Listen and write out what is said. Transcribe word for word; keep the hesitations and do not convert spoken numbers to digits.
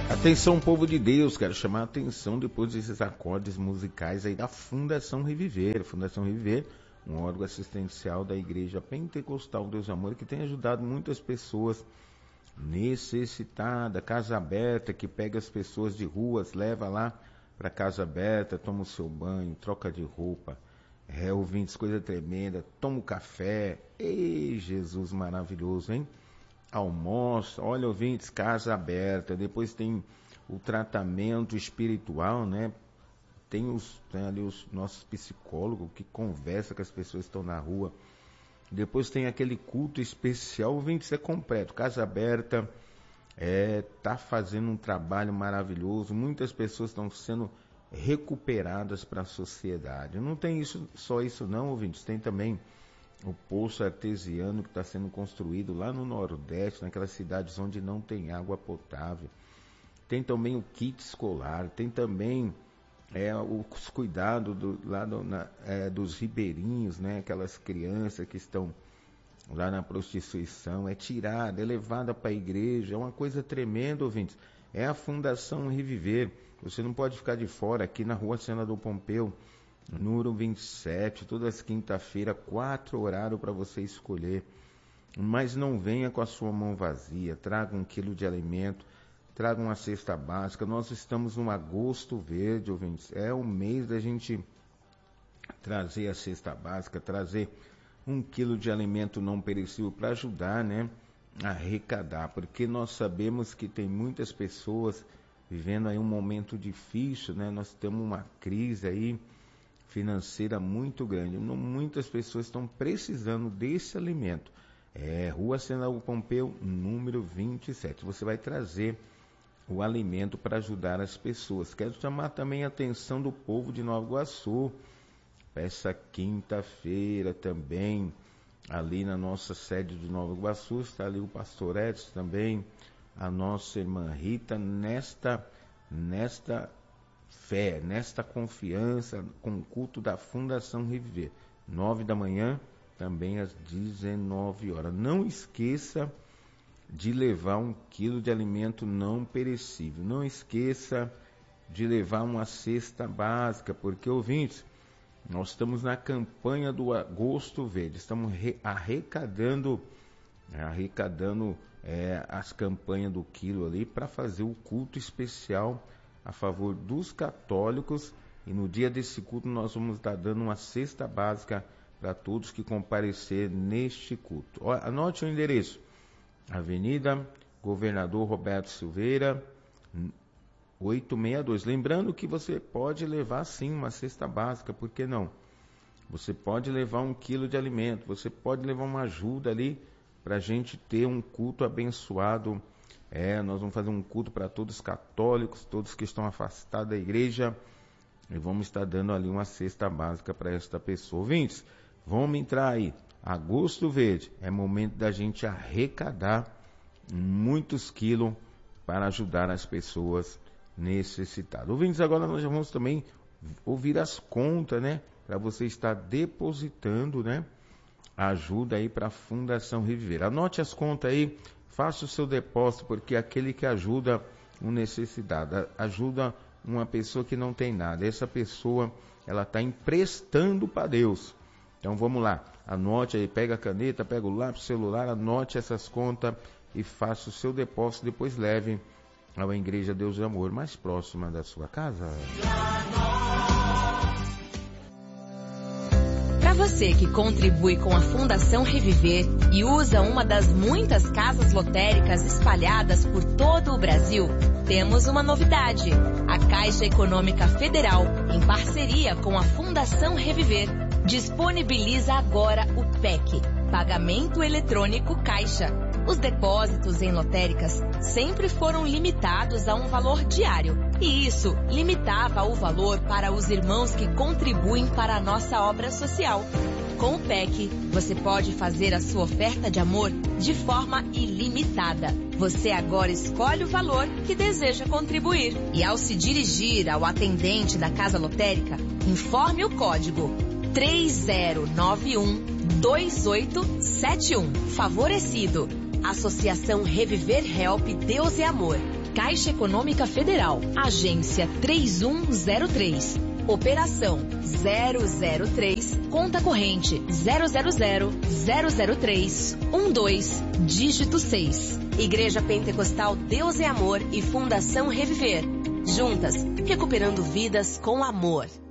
Atenção, povo de Deus, quero chamar a atenção depois desses acordes musicais aí da Fundação Reviver. Fundação Reviver, um órgão assistencial da Igreja Pentecostal Deus e Amor, que tem ajudado muitas pessoas necessitadas. Casa Aberta, que pega as pessoas de ruas, leva lá para Casa Aberta, toma o seu banho, troca de roupa. É, ouvintes, coisa tremenda, toma o café. Ei, Jesus maravilhoso, hein? Almoça, olha, ouvintes, Casa Aberta. Depois tem o tratamento espiritual, né? Tem, os, tem ali os nossos psicólogos que conversam com as pessoas que estão na rua. Depois tem aquele culto especial, ouvintes, é completo. Casa Aberta é, tá fazendo um trabalho maravilhoso. Muitas pessoas estão sendo recuperadas para a sociedade. Não tem isso, só isso não, ouvintes, tem também o poço artesiano que está sendo construído lá no Nordeste, naquelas cidades onde não tem água potável. Tem também o kit escolar, tem também é, os cuidados do, lá do, na, é, dos ribeirinhos, né? Aquelas crianças que estão lá na prostituição, é tirada, é levada para a igreja, é uma coisa tremenda, ouvintes. É a Fundação Reviver. Você não pode ficar de fora, aqui na rua Senador Pompeu, número vinte e sete, todas as quinta-feiras, quatro horários para você escolher. Mas não venha com a sua mão vazia, traga um quilo de alimento, traga uma cesta básica. Nós estamos no agosto verde, ouvintes. É o mês da gente trazer a cesta básica, trazer um quilo de alimento não perecível para ajudar, né, a arrecadar, porque nós sabemos que tem muitas pessoas vivendo aí um momento difícil, né? Nós temos uma crise aí financeira muito grande. Muitas pessoas estão precisando desse alimento. É, Rua Senador Pompeu, número vinte e sete. Você vai trazer o alimento para ajudar as pessoas. Quero chamar também a atenção do povo de Nova Iguaçu. Essa quinta-feira também, ali na nossa sede de Nova Iguaçu, está ali o pastor Edson também, a nossa irmã Rita, nesta, nesta fé, nesta confiança, com o culto da Fundação Reviver. Nove da manhã, também às dezenove horas. Não esqueça de levar um quilo de alimento não perecível. Não esqueça de levar uma cesta básica, porque, ouvintes, nós estamos na campanha do Agosto Verde. Estamos arrecadando, arrecadando é, as campanhas do quilo ali para fazer o culto especial a favor dos católicos, e no dia desse culto nós vamos estar dando uma cesta básica para todos que comparecer neste culto. Ó, anote o endereço: Avenida Governador Roberto Silveira, oitocentos e sessenta e dois. Lembrando que você pode levar sim uma cesta básica, por que não? Você pode levar um quilo de alimento, você pode levar uma ajuda ali para a gente ter um culto abençoado. É, nós vamos fazer um culto para todos os católicos, todos que estão afastados da igreja, e vamos estar dando ali uma cesta básica para esta pessoa. Ouvintes, vamos entrar aí. Agosto Verde, é momento da gente arrecadar muitos quilos para ajudar as pessoas necessitadas. Ouvintes, agora nós já vamos também ouvir as contas, né? Para você estar depositando, né? Ajuda aí para a Fundação Reviver. Anote as contas aí. Faça o seu depósito, porque aquele que ajuda um necessitado, ajuda uma pessoa que não tem nada. Essa pessoa, ela está emprestando para Deus. Então vamos lá, anote aí, pega a caneta, pega o lápis, celular, anote essas contas e faça o seu depósito. Depois leve à Igreja Deus e Amor mais próxima da sua casa. Para você que contribui com a Fundação Reviver e usa uma das muitas casas lotéricas espalhadas por todo o Brasil, temos uma novidade. A Caixa Econômica Federal, em parceria com a Fundação Reviver, disponibiliza agora o P E C, Pagamento Eletrônico Caixa. Os depósitos em lotéricas sempre foram limitados a um valor diário, e isso limitava o valor para os irmãos que contribuem para a nossa obra social. Com o P E C, você pode fazer a sua oferta de amor de forma ilimitada. Você agora escolhe o valor que deseja contribuir. E ao se dirigir ao atendente da casa lotérica, informe o código três zero nove um dois oito sete um. Favorecido. Associação Reviver Help Deus e Amor. Caixa Econômica Federal, agência três um zero três. Operação zero zero três, conta corrente zero zero zero zero zero três um dois, dígito seis. Igreja Pentecostal Deus é Amor e Fundação Reviver. Juntas, recuperando vidas com amor.